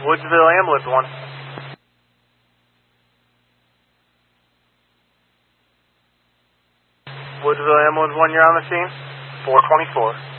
Woodsville Ambulance 1. Woodsville Ambulance 1, you're on the scene. 424.